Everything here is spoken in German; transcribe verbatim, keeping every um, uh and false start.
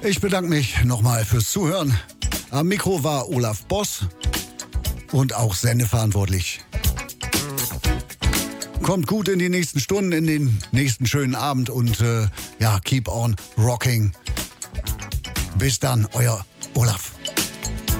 Ich bedanke mich nochmal fürs Zuhören. Am Mikro war Olaf Boss und auch sendeverantwortlich. Kommt gut in die nächsten Stunden, in den nächsten schönen Abend und äh, ja, keep on rocking. Bis dann, euer Olaf.